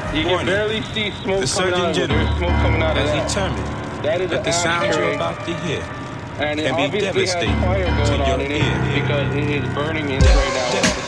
You can barely see smoke The coming out Surgeon of it. There's smoke coming out of has that. determined That is that an the sound you're ashtray, about to hear and it can be obviously has devastating fire to going on your in ear. it because it is burning it right now.